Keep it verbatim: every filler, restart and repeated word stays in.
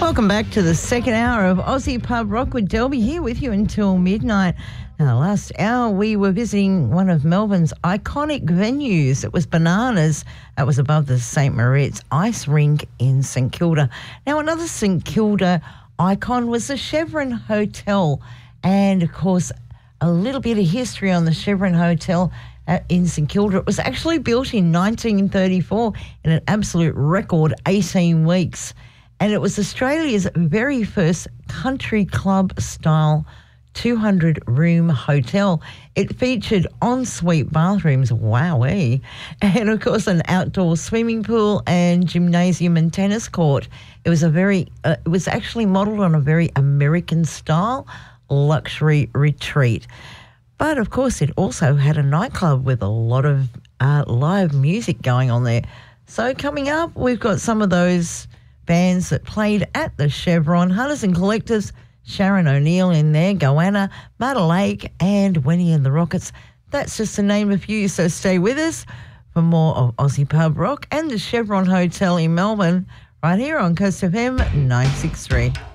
Welcome back to the second hour of Aussie Pub Rock with Delby, here with you until midnight. Now, last hour we were visiting one of Melbourne's iconic venues. It was Bananas. That was above the Saint Moritz Ice Rink in St Kilda. Now, another St Kilda icon was the Chevron Hotel. And, of course, a little bit of history on the Chevron Hotel in St Kilda. It was actually built in nineteen thirty-four in an absolute record eighteen weeks. And it was Australia's very first country club-style two hundred room hotel. It featured ensuite bathrooms, wowee, and of course an outdoor swimming pool and gymnasium and tennis court. It was a very, uh, it was actually modelled on a very American-style luxury retreat. But of course, it also had a nightclub with a lot of uh, live music going on there. So coming up, we've got some of those bands that played at the Chevron: Hunters and Collectors, Sharon O'Neill in there, Goanna, Mudda Lake, and Winnie and the Rockets. That's just to name a few, so stay with us for more of Aussie Pub Rock and the Chevron Hotel in Melbourne, right here on Coast F M nine six three.